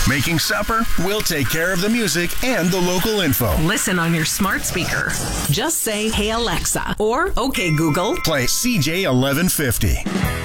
Making supper? We'll take care of the music and the local info. Listen on your smart speaker. Just say, "Hey Alexa," or "Okay Google." Play CJ 1150.